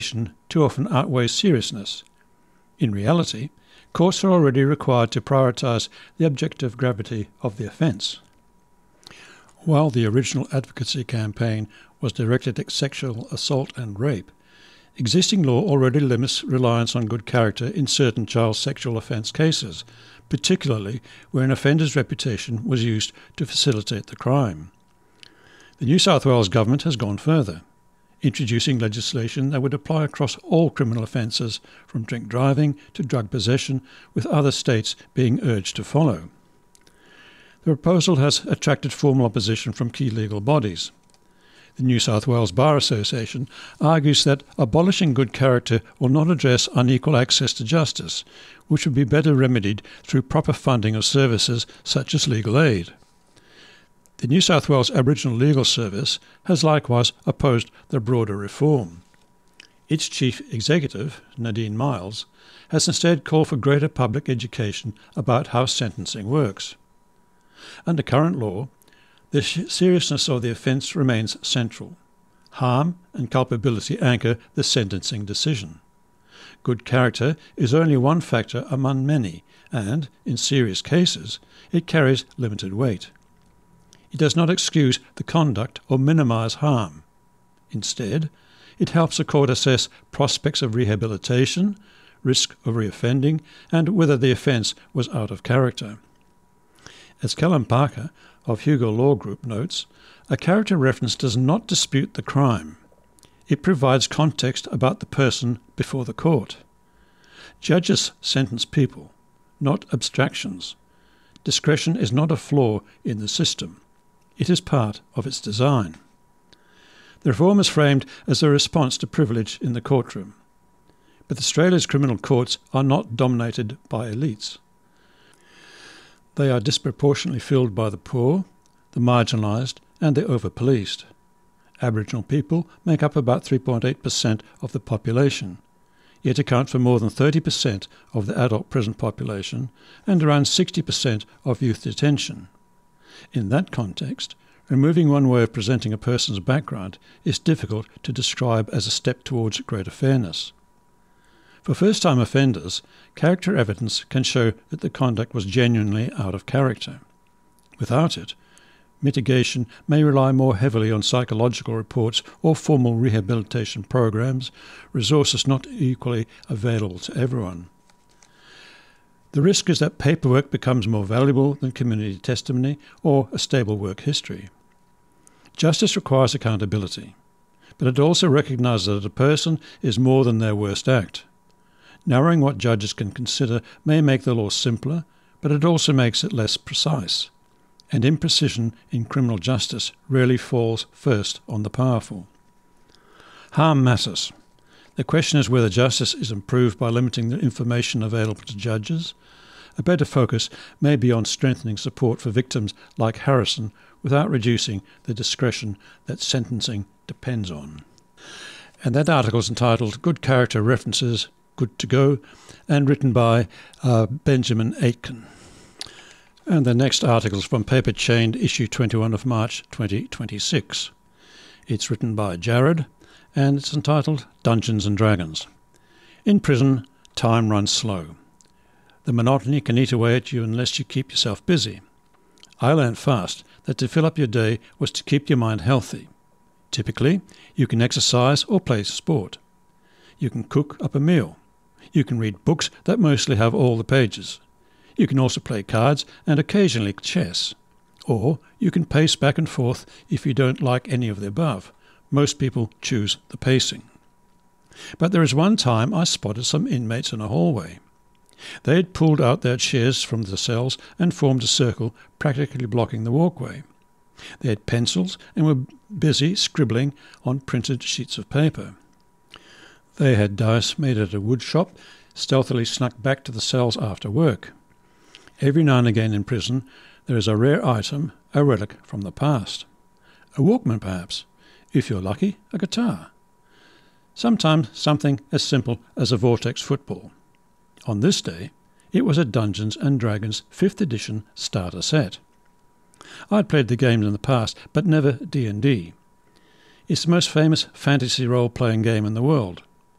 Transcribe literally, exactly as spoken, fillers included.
too often outweighs seriousness. In reality, courts are already required to prioritise the objective gravity of the offence. While the original advocacy campaign was directed at sexual assault and rape, existing law already limits reliance on good character in certain child sexual offence cases, particularly where an offender's reputation was used to facilitate the crime. The New South Wales Government has gone further, introducing legislation that would apply across all criminal offences, from drink driving to drug possession, with other states being urged to follow. The proposal has attracted formal opposition from key legal bodies. The New South Wales Bar Association argues that abolishing good character will not address unequal access to justice, which would be better remedied through proper funding of services such as legal aid. The New South Wales Aboriginal Legal Service has likewise opposed the broader reform. Its chief executive, Nadine Miles, has instead called for greater public education about how sentencing works. Under current law, the seriousness of the offence remains central. Harm and culpability anchor the sentencing decision. Good character is only one factor among many, and, in serious cases, it carries limited weight. It does not excuse the conduct or minimise harm. Instead, it helps a court assess prospects of rehabilitation, risk of reoffending, and whether the offence was out of character. As Callum Parker of Hugo Law Group notes, a character reference does not dispute the crime. It provides context about the person before the court. Judges sentence people, not abstractions. Discretion is not a flaw in the system. It is part of its design. The reform is framed as a response to privilege in the courtroom. But Australia's criminal courts are not dominated by elites. They are disproportionately filled by the poor, the marginalised and the over-policed. Aboriginal people make up about three point eight percent of the population, yet account for more than thirty percent of the adult prison population and around sixty percent of youth detention. In that context, removing one way of presenting a person's background is difficult to describe as a step towards greater fairness. For first-time offenders, character evidence can show that the conduct was genuinely out of character. Without it, mitigation may rely more heavily on psychological reports or formal rehabilitation programs, resources not equally available to everyone. The risk is that paperwork becomes more valuable than community testimony or a stable work history. Justice requires accountability, but it also recognises that a person is more than their worst act. Narrowing what judges can consider may make the law simpler, but it also makes it less precise. And imprecision in criminal justice rarely falls first on the powerful. Harm matters. The question is whether justice is improved by limiting the information available to judges. A better focus may be on strengthening support for victims like Harrison without reducing the discretion that sentencing depends on. And that article is entitled Good Character References, Good to Go, and written by uh, Benjamin Aitken. And the next article is from Paper Chained, issue twenty-one of March twenty twenty-six. It's written by Jared, and it's entitled Dungeons and Dragons. In prison, time runs slow. The monotony can eat away at you unless you keep yourself busy. I learned fast that to fill up your day was to keep your mind healthy. Typically, you can exercise or play sport. You can cook up a meal. You can read books that mostly have all the pages. You can also play cards and occasionally chess. Or you can pace back and forth if you don't like any of the above. Most people choose the pacing. But there is one time I spotted some inmates in a hallway. They had pulled out their chairs from the cells and formed a circle, practically blocking the walkway. They had pencils and were busy scribbling on printed sheets of paper. They had dice made at a wood shop, stealthily snuck back to the cells after work. Every now and again in prison there is a rare item, a relic from the past. A Walkman perhaps, if you're lucky, a guitar. Sometimes something as simple as a Vortex football. On this day, it was a Dungeons and Dragons fifth edition starter set. I'd played the game in the past, but never D and D. It's the most famous fantasy role-playing game in the world.